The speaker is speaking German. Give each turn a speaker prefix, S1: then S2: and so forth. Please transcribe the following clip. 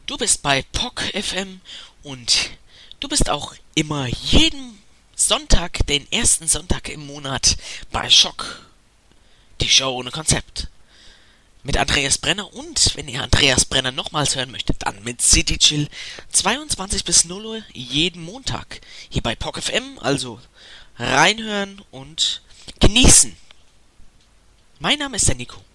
S1: Du bist bei POC FM und du bist auch immer jeden Sonntag, den ersten Sonntag im Monat bei Schock, die Show ohne Konzept. Mit Andreas Brenner und, wenn ihr Andreas Brenner nochmals hören möchtet, dann mit City Chill 22 bis 0 Uhr jeden Montag. Hier bei POC FM, also reinhören und genießen. Mein Name ist der Nico.